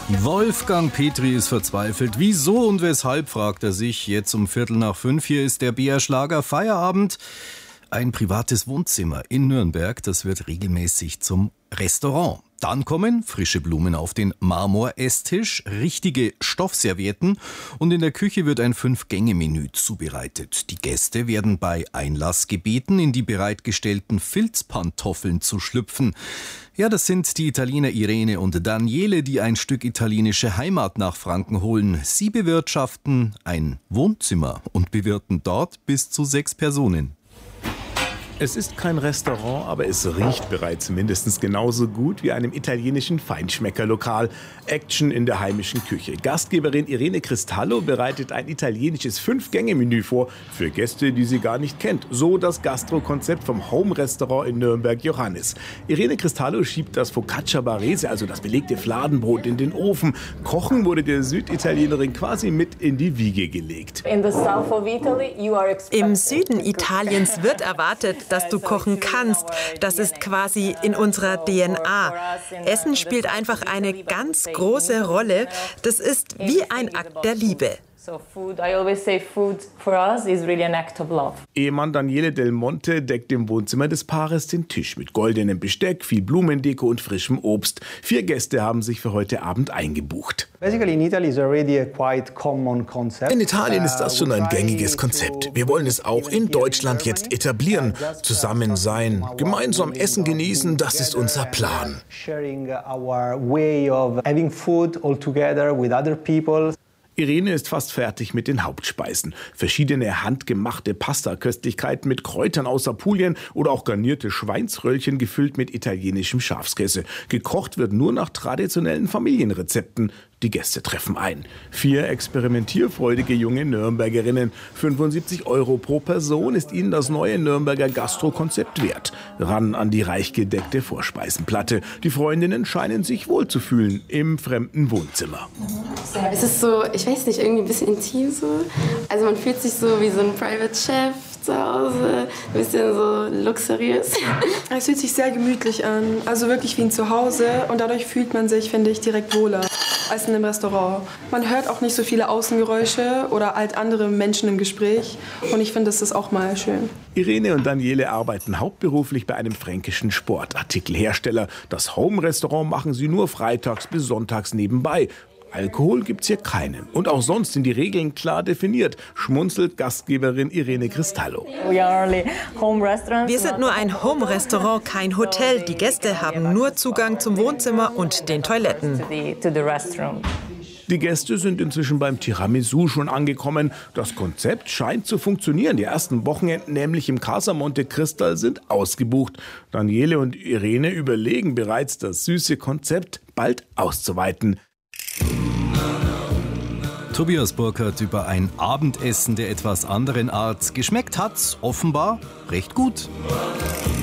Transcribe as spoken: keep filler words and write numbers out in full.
Wolfgang Petri ist verzweifelt. Wieso und weshalb, fragt er sich. Jetzt um Viertel nach fünf. Hier ist der B R Schlager Feierabend. Ein privates Wohnzimmer in Nürnberg, das wird regelmäßig zum Restaurant. Dann kommen frische Blumen auf den Marmor-Esstisch, richtige Stoffservietten und in der Küche wird ein Fünf-Gänge-Menü zubereitet. Die Gäste werden bei Einlass gebeten, in die bereitgestellten Filzpantoffeln zu schlüpfen. Ja, das sind die Italiener Irene und Daniele, die ein Stück italienische Heimat nach Franken holen. Sie bewirtschaften ein Wohnzimmer und bewirten dort bis zu sechs Personen. Es ist kein Restaurant, aber es riecht bereits mindestens genauso gut wie einem italienischen Feinschmeckerlokal. Action in der heimischen Küche. Gastgeberin Irene Cristallo bereitet ein italienisches Fünf-Gänge-Menü vor für Gäste, die sie gar nicht kennt. So das Gastro-Konzept vom Home-Restaurant in Nürnberg Johannes. Irene Cristallo schiebt das Focaccia Barese, also das belegte Fladenbrot, in den Ofen. Kochen wurde der Süditalienerin quasi mit in die Wiege gelegt. Im Süden Italiens wird erwartet, dass du kochen kannst. Das ist quasi in unserer D N A. Essen spielt einfach eine ganz große Rolle. Das ist wie ein Akt der Liebe. Ehemann Daniele Del Monte deckt im Wohnzimmer des Paares den Tisch mit goldenem Besteck, viel Blumendeko und frischem Obst. Vier Gäste haben sich für heute Abend eingebucht. In Italien ist das schon ein gängiges Konzept. Wir wollen es auch in Deutschland jetzt etablieren. Zusammen sein, gemeinsam Essen genießen, das ist unser Plan. Irene ist fast fertig mit den Hauptspeisen. Verschiedene handgemachte Pasta-Köstlichkeiten mit Kräutern aus Apulien oder auch garnierte Schweinsröllchen gefüllt mit italienischem Schafskäse. Gekocht wird nur nach traditionellen Familienrezepten. Die Gäste treffen ein. Vier experimentierfreudige junge Nürnbergerinnen. fünfundsiebzig Euro pro Person ist ihnen das neue Nürnberger Gastro-Konzept wert. Ran an die reich gedeckte Vorspeisenplatte. Die Freundinnen scheinen sich wohlzufühlen im fremden Wohnzimmer. Es ist so, ich weiß nicht, irgendwie ein bisschen intim so. Also man fühlt sich so wie so ein Private Chef zu Hause, ein bisschen so luxuriös. Es fühlt sich sehr gemütlich an, also wirklich wie ein Zuhause und dadurch fühlt man sich, finde ich, direkt wohler als in einem Restaurant. Man hört auch nicht so viele Außengeräusche oder halt andere Menschen im Gespräch und ich finde, das ist auch mal schön. Irene und Daniele arbeiten hauptberuflich bei einem fränkischen Sportartikelhersteller. Das Home-Restaurant machen sie nur freitags bis sonntags nebenbei. Alkohol gibt's hier keinen. Und auch sonst sind die Regeln klar definiert, schmunzelt Gastgeberin Irene Cristallo. Wir sind nur ein Home-Restaurant, kein Hotel. Die Gäste haben nur Zugang zum Wohnzimmer und den Toiletten. Die Gäste sind inzwischen beim Tiramisu schon angekommen. Das Konzept scheint zu funktionieren. Die ersten Wochenenden, nämlich im Casa Monte Cristal, sind ausgebucht. Daniele und Irene überlegen bereits, das süße Konzept bald auszuweiten. Tobias Burkhardt über ein Abendessen der etwas anderen Art. Geschmeckt hat's offenbar recht gut.